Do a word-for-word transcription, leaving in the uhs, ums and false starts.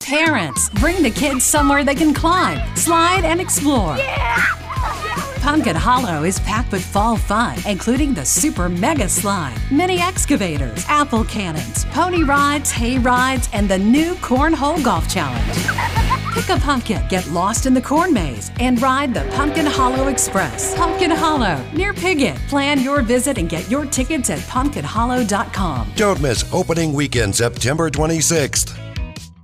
Parents, bring the kids somewhere they can climb, slide, and explore. Pumpkin Hollow is packed with fall fun, including the Super Mega Slide, mini excavators, apple cannons, pony rides, hay rides, and the new Cornhole Golf Challenge. Pick a pumpkin, get lost in the corn maze, and ride the Pumpkin Hollow Express. Pumpkin Hollow, near Piggott. Plan your visit and get your tickets at pumpkin hollow dot com. Don't miss opening weekend, September twenty-sixth.